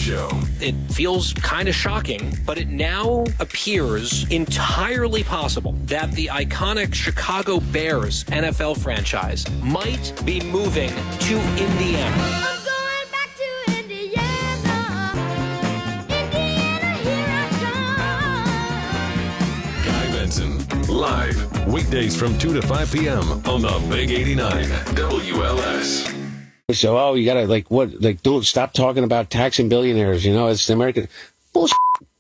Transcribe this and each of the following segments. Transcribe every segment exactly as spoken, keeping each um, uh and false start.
Show. It feels kind of shocking, but it now appears entirely possible that the iconic Chicago Bears N F L franchise might be moving to Indiana. I'm going back to Indiana. Indiana, here I come. Guy Benson, live, weekdays from two to five p.m. on the Big eighty-nine W L S. So, oh, you gotta, like, what, like, don't stop talking about taxing billionaires, you know, it's the American bullshit.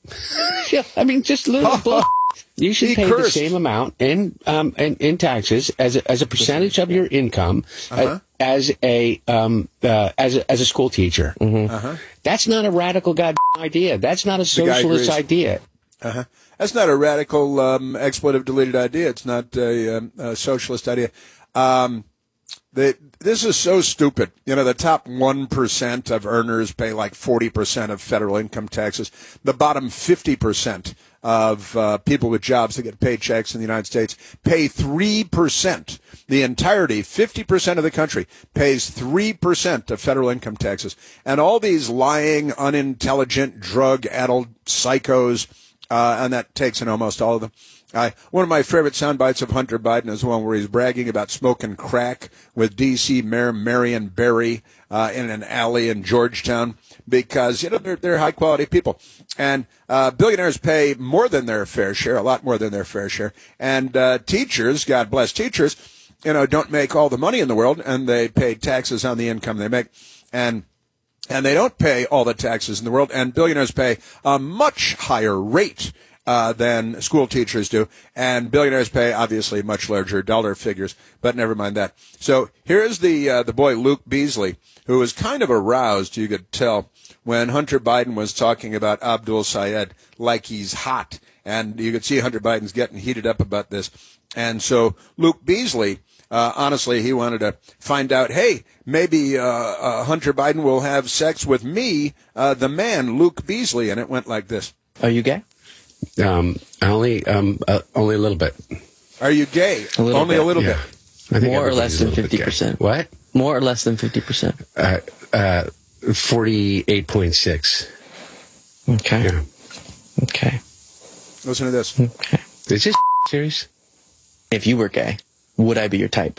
Yeah, I mean, just little bullshit. You should He pay cursed. the same amount in, um, in, in taxes as a, as a percentage of your income Uh-huh. uh, as a, um, uh, as a, as a school teacher. Mm-hmm. Uh-huh. That's not a radical goddamn idea. That's not a The guy socialist agrees. idea. Uh-huh. That's not a radical um, expletive deleted idea. It's not a, um, a socialist idea. Um, they, this is so stupid. You know, the top one percent of earners pay like forty percent of federal income taxes. The bottom fifty percent of uh, people with jobs that get paychecks in the United States pay three percent. The entirety, fifty percent of the country, pays three percent of federal income taxes. And all these lying, unintelligent, drug-addled psychos, uh, and that takes in almost all of them. I, one of my favorite sound bites of Hunter Biden is one where he's bragging about smoking crack with D C Mayor Marion Barry uh, in an alley in Georgetown because, you know, they're, they're high-quality people. And uh, billionaires pay more than their fair share, a lot more than their fair share. And uh, teachers, God bless teachers, you know, don't make all the money in the world, and they pay taxes on the income they make. And and they don't pay all the taxes in the world, and billionaires pay a much higher rate Uh, than school teachers do, and billionaires pay obviously much larger dollar figures, but never mind that. So here's the uh, the boy Luke Beasley, who was kind of aroused, you could tell, when Hunter Biden was talking about Abdul Sayed like he's hot, and you could see Hunter Biden's getting heated up about this. And so Luke Beasley, uh, honestly, he wanted to find out, hey, maybe uh, uh, Hunter Biden will have sex with me, uh, the man, Luke Beasley, and it went like this. Are you gay? Um, only, um, uh, only a little bit. Are you gay? A little Only bit. a little Yeah. bit. I think More or everybody's less a than little bit fifty gay. percent. What? More or less than fifty percent. Uh, uh, forty-eight point six. Okay. Yeah. Okay. Listen to this. Okay. Is this serious? If you were gay, would I be your type?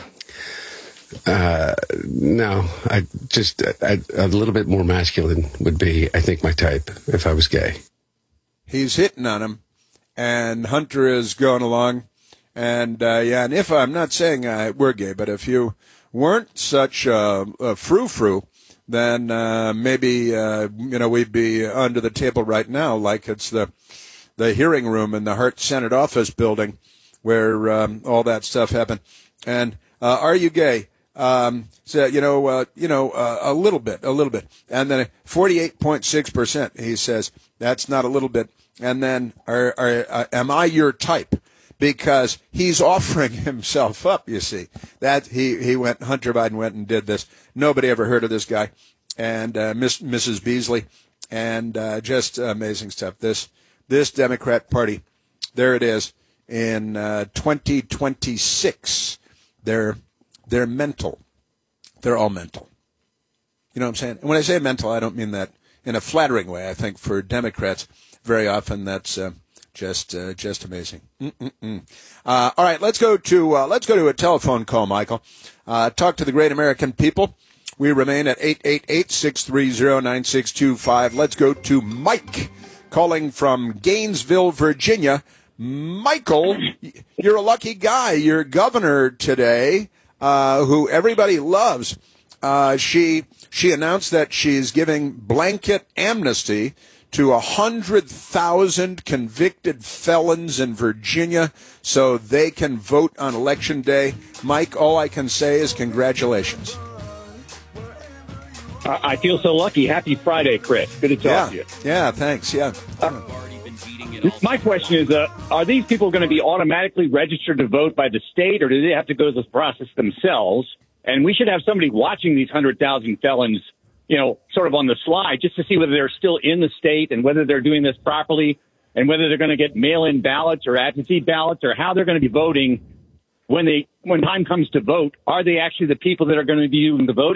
Uh, no, I just, I, a little bit more masculine would be, I think, my type if I was gay. He's hitting on him, and Hunter is going along. And, uh, yeah, and if I'm not saying uh, we're gay, but if you weren't such a, a frou-frou, then uh, maybe, uh, you know, we'd be under the table right now like it's the the hearing room in the Hart Senate office building where um, all that stuff happened. And uh, are you gay? Um, so, you know, uh, you know, uh, a little bit, a little bit. And then forty-eight point six percent, he says, that's not a little bit. And then, are, are, uh, am I your type? Because he's offering himself up, you see. That he, he went, Hunter Biden went and did this. Nobody ever heard of this guy. And uh, Miss, Missus Beasley. And uh, just amazing stuff. This this Democrat Party, there it is, in uh, twenty twenty-six. They're they're mental. They're all mental. You know what I'm saying? And when I say mental, I don't mean that in a flattering way. I think for Democrats, very often that's uh, just uh, just amazing. Uh, all right, let's go to uh, let's go to a telephone call, Michael. Uh, talk to the great American people. We remain at eight eight eight, six three zero, nine six two five. Let's go to Mike, calling from Gainesville, Virginia. Michael, you're a lucky guy. Your governor today, uh, who everybody loves, uh, she she announced that she's giving blanket amnesty to one hundred thousand convicted felons in Virginia so they can vote on Election Day. Mike, all I can say is congratulations. I feel so lucky. Happy Friday, Chris. Good to talk Yeah, to you. yeah, thanks, yeah. Uh, my question is, uh, are these people going to be automatically registered to vote by the state, or do they have to go through this process themselves? And we should have somebody watching these one hundred thousand felons, you know, sort of on the slide, just to see whether they're still in the state and whether they're doing this properly and whether they're going to get mail-in ballots or absentee ballots or how they're going to be voting when they when time comes to vote. Are they actually the people that are going to be doing the voting?